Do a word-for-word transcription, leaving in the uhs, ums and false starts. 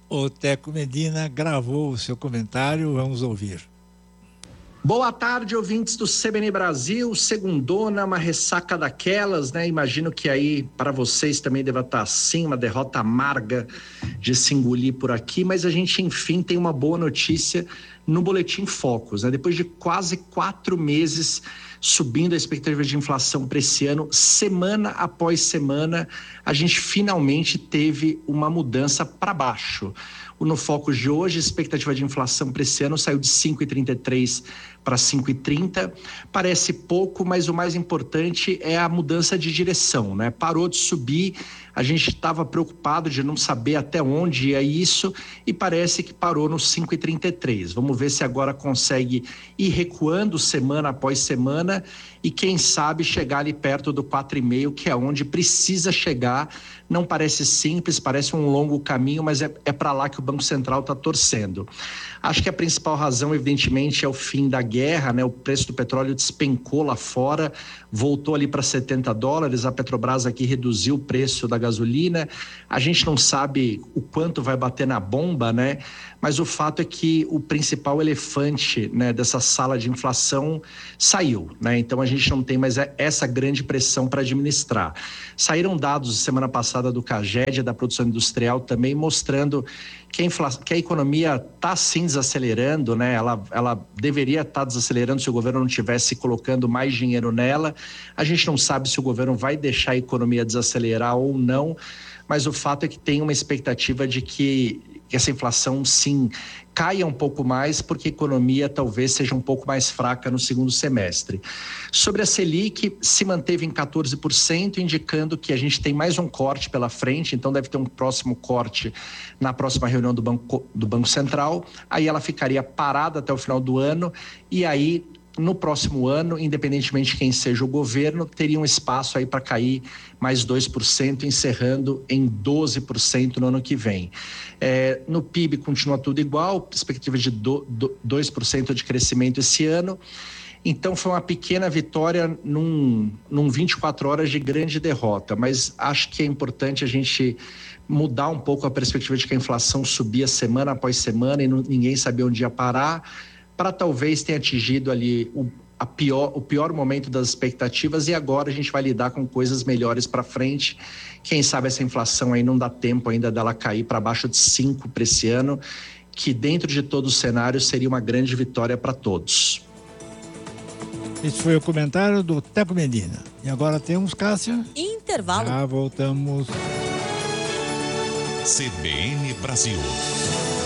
O Teco Medina gravou o seu comentário, vamos ouvir. Boa tarde, ouvintes do C B N Brasil. Segundona, uma ressaca daquelas, né? Imagino que aí para vocês também deva estar assim, uma derrota amarga de se engolir por aqui, mas a gente enfim tem uma boa notícia no Boletim Focus, né? Depois de quase quatro meses subindo a expectativa de inflação para esse ano, semana após semana, a gente finalmente teve uma mudança para baixo. No Focus de hoje, a expectativa de inflação para esse ano saiu de cinco vírgula trinta e três para cinco vírgula trinta. Parece pouco, mas o mais importante é a mudança de direção, né? Parou de subir, a gente estava preocupado de não saber até onde ia isso e parece que parou no cinco vírgula trinta e três. Vamos ver se agora consegue ir recuando semana após semana e quem sabe chegar ali perto do quatro vírgula cinco, que é onde precisa chegar. Não parece simples, parece um longo caminho, mas é, é para lá que o Banco Central está torcendo. Acho que a principal razão, evidentemente, é o fim da guerra, né? O preço do petróleo despencou lá fora, voltou ali para setenta dólares, a Petrobras aqui reduziu o preço da gasolina. A gente não sabe o quanto vai bater na bomba, né? Mas o fato é que o principal elefante, né, dessa sala de inflação saiu, né? Então a gente não tem mais essa grande pressão para administrar. Saíram dados semana passada do CAGED, da produção industrial também, mostrando que a, infla... que a economia está sim desacelerando, né? Ela, ela deveria estar tá desacelerando se o governo não estivesse colocando mais dinheiro nela. A gente não sabe se o governo vai deixar a economia desacelerar ou não, mas o fato é que tem uma expectativa de que que essa inflação sim caia um pouco mais, porque a economia talvez seja um pouco mais fraca no segundo semestre. Sobre a Selic, se manteve em quatorze por cento, indicando que a gente tem mais um corte pela frente, então deve ter um próximo corte na próxima reunião do Banco, do Banco Central, aí ela ficaria parada até o final do ano, e aí no próximo ano, independentemente de quem seja o governo, teria um espaço aí para cair mais dois por cento, encerrando em doze por cento no ano que vem. É, no P I B continua tudo igual, perspectiva de do, do, dois por cento de crescimento esse ano. Então foi uma pequena vitória num, num vinte e quatro horas de grande derrota, mas acho que é importante a gente mudar um pouco a perspectiva de que a inflação subia semana após semana e não, ninguém sabia onde ia parar, para talvez ter atingido ali o, a pior, o pior momento das expectativas e agora a gente vai lidar com coisas melhores para frente. Quem sabe essa inflação aí não dá tempo ainda dela cair para baixo de cinco para esse ano, que dentro de todo o cenário seria uma grande vitória para todos. Esse foi o comentário do Teco Medina. E agora temos, Cássia? Intervalo. Já voltamos. C B N Brasil.